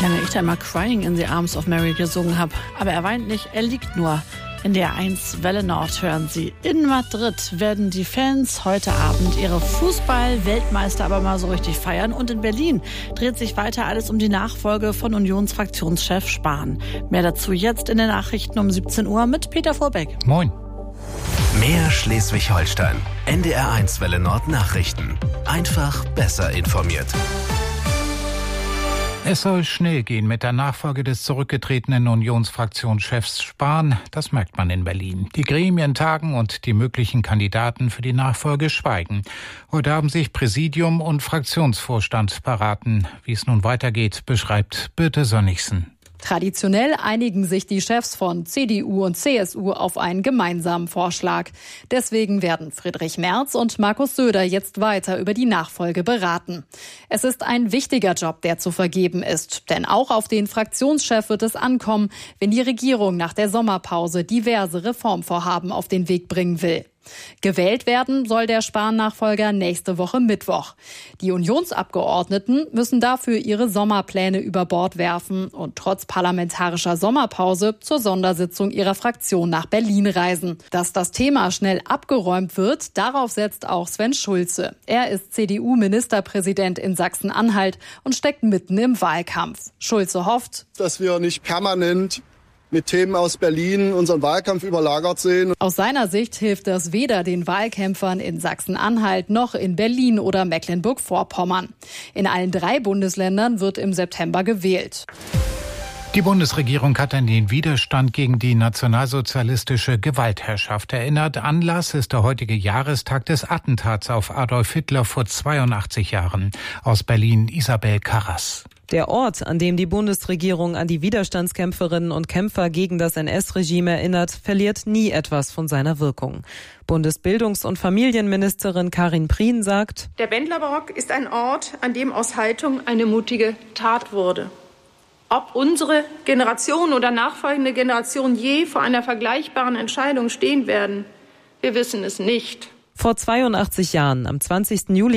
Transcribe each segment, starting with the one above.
Wie lange ich da immer Crying in the Arms of Mary gesungen habe. Aber er weint nicht, er liegt nur. In der 1 Welle Nord hören Sie. In Madrid werden die Fans heute Abend ihre Fußball-Weltmeister aber mal so richtig feiern. Und in Berlin dreht sich weiter alles um die Nachfolge von Unionsfraktionschef Spahn. Mehr dazu jetzt in den Nachrichten um 17 Uhr mit Peter Vorbeck. Moin. Mehr Schleswig-Holstein. NDR 1 Welle Nord Nachrichten. Einfach besser informiert. Es soll schnell gehen mit der Nachfolge des zurückgetretenen Unionsfraktionschefs Spahn. Das merkt man in Berlin. Die Gremien tagen und die möglichen Kandidaten für die Nachfolge schweigen. Heute haben sich Präsidium und Fraktionsvorstand beraten. Wie es nun weitergeht, beschreibt Birte Sönnigsen. Traditionell einigen sich die Chefs von CDU und CSU auf einen gemeinsamen Vorschlag. Deswegen werden Friedrich Merz und Markus Söder jetzt weiter über die Nachfolge beraten. Es ist ein wichtiger Job, der zu vergeben ist. Denn auch auf den Fraktionschef wird es ankommen, wenn die Regierung nach der Sommerpause diverse Reformvorhaben auf den Weg bringen will. Gewählt werden soll der Spahn-Nachfolger nächste Woche Mittwoch. Die Unionsabgeordneten müssen dafür ihre Sommerpläne über Bord werfen und trotz parlamentarischer Sommerpause zur Sondersitzung ihrer Fraktion nach Berlin reisen. Dass das Thema schnell abgeräumt wird, darauf setzt auch Sven Schulze. Er ist CDU-Ministerpräsident in Sachsen-Anhalt und steckt mitten im Wahlkampf. Schulze hofft, dass wir nicht permanent mit Themen aus Berlin unseren Wahlkampf überlagert sehen. Aus seiner Sicht hilft das weder den Wahlkämpfern in Sachsen-Anhalt noch in Berlin oder Mecklenburg-Vorpommern. In allen 3 Bundesländern wird im September gewählt. Die Bundesregierung hat an den Widerstand gegen die nationalsozialistische Gewaltherrschaft erinnert. Anlass ist der heutige Jahrestag des Attentats auf Adolf Hitler vor 82 Jahren. Aus Berlin Isabel Karras. Der Ort, an dem die Bundesregierung an die Widerstandskämpferinnen und Kämpfer gegen das NS-Regime erinnert, verliert nie etwas von seiner Wirkung. Bundesbildungs- und Familienministerin Karin Prien sagt: Der Bendlerbarock ist ein Ort, an dem aus Haltung eine mutige Tat wurde. Ob unsere Generation oder nachfolgende Generation je vor einer vergleichbaren Entscheidung stehen werden, wir wissen es nicht. Vor 82 Jahren, am 20. Juli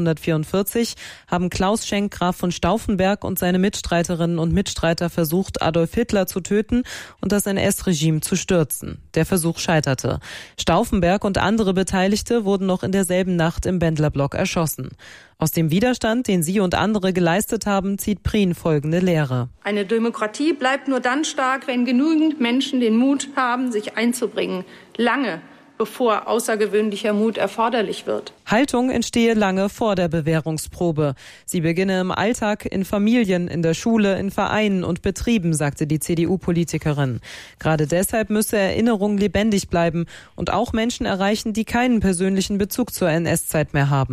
1944, haben Klaus Schenk Graf von Stauffenberg und seine Mitstreiterinnen und Mitstreiter versucht, Adolf Hitler zu töten und das NS-Regime zu stürzen. Der Versuch scheiterte. Stauffenberg und andere Beteiligte wurden noch in derselben Nacht im Bendlerblock erschossen. Aus dem Widerstand, den sie und andere geleistet haben, zieht Prien folgende Lehre. Eine Demokratie bleibt nur dann stark, wenn genügend Menschen den Mut haben, sich einzubringen. Lange bevor außergewöhnlicher Mut erforderlich wird. Haltung entstehe lange vor der Bewährungsprobe. Sie beginne im Alltag, in Familien, in der Schule, in Vereinen und Betrieben, sagte die CDU-Politikerin. Gerade deshalb müsse Erinnerung lebendig bleiben und auch Menschen erreichen, die keinen persönlichen Bezug zur NS-Zeit mehr haben.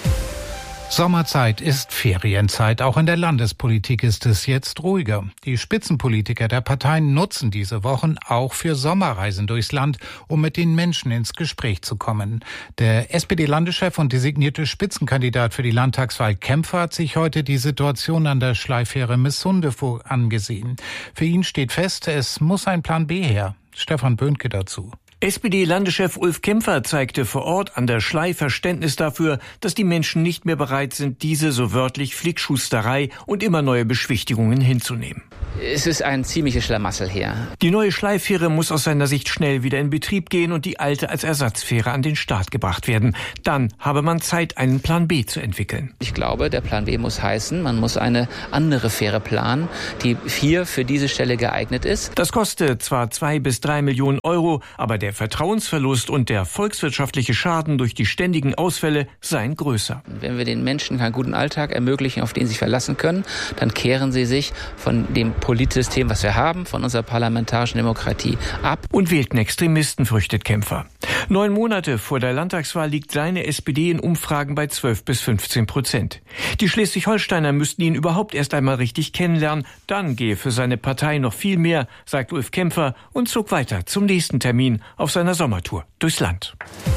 Sommerzeit ist Ferienzeit. Auch in der Landespolitik ist es jetzt ruhiger. Die Spitzenpolitiker der Parteien nutzen diese Wochen auch für Sommerreisen durchs Land, um mit den Menschen ins Gespräch zu kommen. Der SPD-Landeschef und designierte Spitzenkandidat für die Landtagswahl Kempfer hat sich heute die Situation an der Schleifähre Missundevo angesehen. Für ihn steht fest, es muss ein Plan B her. Stefan Böhnke dazu. SPD-Landeschef Ulf Kempfer zeigte vor Ort an der Schlei Verständnis dafür, dass die Menschen nicht mehr bereit sind, diese so wörtlich Flickschusterei und immer neue Beschwichtigungen hinzunehmen. Es ist ein ziemliches Schlamassel hier. Die neue Schleifähre muss aus seiner Sicht schnell wieder in Betrieb gehen und die alte als Ersatzfähre an den Start gebracht werden. Dann habe man Zeit, einen Plan B zu entwickeln. Ich glaube, der Plan B muss heißen, man muss eine andere Fähre planen, die hier für diese Stelle geeignet ist. Das kostet zwar 2 bis 3 Millionen Euro, aber der Vertrauensverlust und der volkswirtschaftliche Schaden durch die ständigen Ausfälle seien größer. Wenn wir den Menschen einen guten Alltag ermöglichen, auf den sie sich verlassen können, dann kehren sie sich von dem Politsystem, was wir haben, von unserer parlamentarischen Demokratie ab. Und wählten Extremisten, fürchtet Kempfer. 9 Monate vor der Landtagswahl liegt seine SPD in Umfragen bei 12-15%. Die Schleswig-Holsteiner müssten ihn überhaupt erst einmal richtig kennenlernen. Dann gehe für seine Partei noch viel mehr, sagt Ulf Kempfer und zog weiter zum nächsten Termin auf seiner Sommertour durchs Land.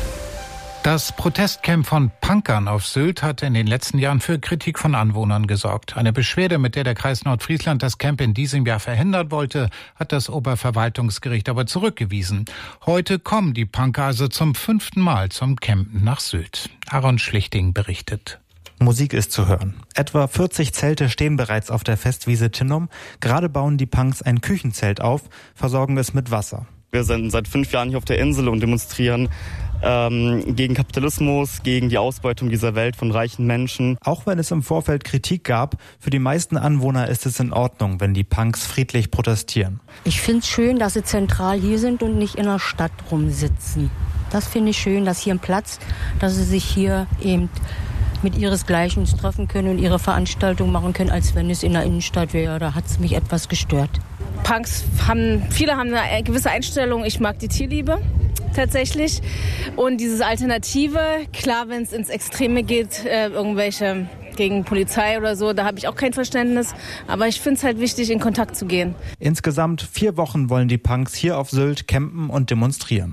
Das Protestcamp von Punkern auf Sylt hat in den letzten Jahren für Kritik von Anwohnern gesorgt. Eine Beschwerde, mit der der Kreis Nordfriesland das Camp in diesem Jahr verhindern wollte, hat das Oberverwaltungsgericht aber zurückgewiesen. Heute kommen die Punker also zum 5. Mal zum Campen nach Sylt. Aaron Schlichting berichtet. Musik ist zu hören. Etwa 40 Zelte stehen bereits auf der Festwiese Tinnom. Gerade bauen die Punks ein Küchenzelt auf, versorgen es mit Wasser. Wir sind seit 5 Jahren hier auf der Insel und demonstrieren gegen Kapitalismus, gegen die Ausbeutung dieser Welt von reichen Menschen. Auch wenn es im Vorfeld Kritik gab, für die meisten Anwohner ist es in Ordnung, wenn die Punks friedlich protestieren. Ich finde es schön, dass sie zentral hier sind und nicht in der Stadt rumsitzen. Das finde ich schön, dass hier ein Platz, dass sie sich hier eben mit ihresgleichen treffen können und ihre Veranstaltung machen können, als wenn es in der Innenstadt wäre. Da hat es mich etwas gestört. Punks viele haben eine gewisse Einstellung. Ich mag die Tierliebe tatsächlich. Und dieses Alternative, klar, wenn es ins Extreme geht, irgendwelche gegen Polizei oder so, da habe ich auch kein Verständnis. Aber ich finde es halt wichtig, in Kontakt zu gehen. Insgesamt 4 Wochen wollen die Punks hier auf Sylt campen und demonstrieren.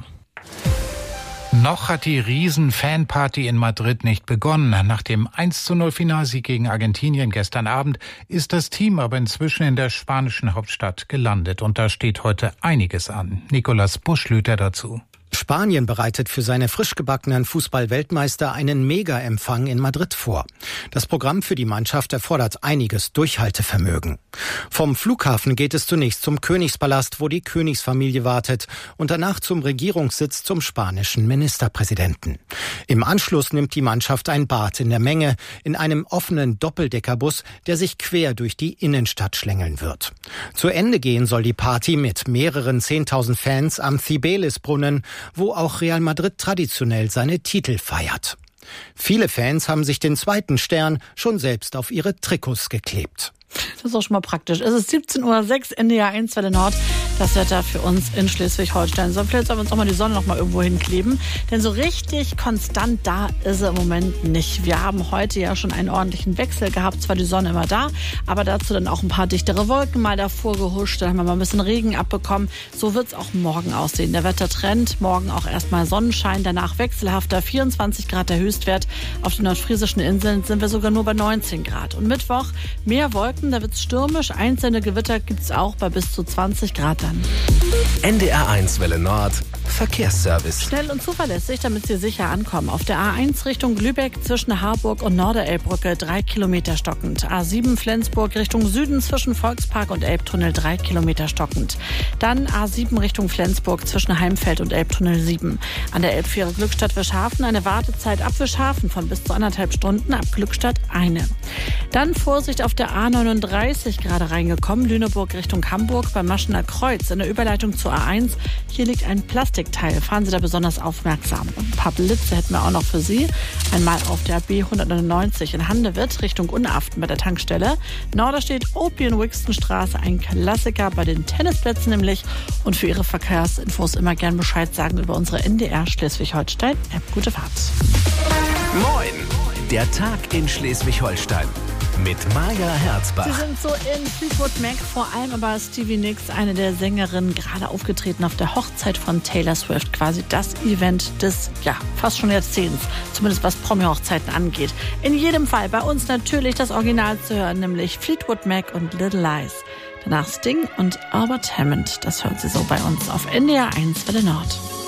Noch hat die Riesen-Fanparty in Madrid nicht begonnen. Nach dem 1:0-Finalsieg gegen Argentinien gestern Abend ist das Team aber inzwischen in der spanischen Hauptstadt gelandet. Und da steht heute einiges an. Nicolas Buschlüter dazu. Spanien bereitet für seine frisch gebackenen Fußball-Weltmeister einen Mega-Empfang in Madrid vor. Das Programm für die Mannschaft erfordert einiges Durchhaltevermögen. Vom Flughafen geht es zunächst zum Königspalast, wo die Königsfamilie wartet, und danach zum Regierungssitz zum spanischen Ministerpräsidenten. Im Anschluss nimmt die Mannschaft ein Bad in der Menge in einem offenen Doppeldeckerbus, der sich quer durch die Innenstadt schlängeln wird. Zu Ende gehen soll die Party mit mehreren 10.000 Fans am Cibeles-Brunnen, wo auch Real Madrid traditionell seine Titel feiert. Viele Fans haben sich den zweiten Stern schon selbst auf ihre Trikots geklebt. Das ist auch schon mal praktisch. Es ist 17:06 Uhr, NDR 1 Welle Nord. Das Wetter für uns in Schleswig-Holstein. So, vielleicht sollen wir uns auch mal die Sonne noch mal irgendwo hinkleben. Denn so richtig konstant da ist sie im Moment nicht. Wir haben heute ja schon einen ordentlichen Wechsel gehabt. Zwar die Sonne immer da, aber dazu dann auch ein paar dichtere Wolken mal davor gehuscht. Dann haben wir mal ein bisschen Regen abbekommen. So wird es auch morgen aussehen. Der Wettertrend, morgen auch erstmal Sonnenschein, danach wechselhafter 24 Grad der Höchstwert. Auf den nordfriesischen Inseln sind wir sogar nur bei 19 Grad. Und Mittwoch mehr Wolken, da wird es stürmisch. Einzelne Gewitter gibt es auch bei bis zu 20 Grad dann. NDR 1 Welle Nord, Verkehrsservice. Schnell und zuverlässig, damit Sie sicher ankommen. Auf der A1 Richtung Lübeck zwischen Harburg und Norderelbbrücke 3 Kilometer stockend. A7 Flensburg Richtung Süden zwischen Volkspark und Elbtunnel 3 Kilometer stockend. Dann A7 Richtung Flensburg zwischen Heimfeld und Elbtunnel 7. An der Elbfähre Glückstadt-Wischhafen eine Wartezeit ab Wischhafen von bis zu 1,5 Stunden, ab Glückstadt eine. Dann Vorsicht auf der A39 gerade reingekommen, Lüneburg Richtung Hamburg beim Maschener Kreuz in der Überleitung zur A1. Hier liegt ein Plastikteil. Fahren Sie da besonders aufmerksam. Und ein paar Blitze hätten wir auch noch für Sie. Einmal auf der B199 in Handewitt Richtung Unaften bei der Tankstelle. Norderstedt, Opien-Wixton-Straße, ein Klassiker bei den Tennisplätzen nämlich. Und für Ihre Verkehrsinfos immer gern Bescheid sagen über unsere NDR Schleswig-Holstein-App. Gute Fahrt. Moin, der Tag in Schleswig-Holstein. Mit Maja Herzbach. Sie sind so in Fleetwood Mac, vor allem aber Stevie Nicks, eine der Sängerinnen, gerade aufgetreten auf der Hochzeit von Taylor Swift. Quasi das Event des, fast schon Jahrzehnts. Zumindest was Promi-Hochzeiten angeht. In jedem Fall bei uns natürlich das Original zu hören, nämlich Fleetwood Mac und Little Lies. Danach Sting und Albert Hammond. Das hören Sie so bei uns auf NDR 1 Welle Nord.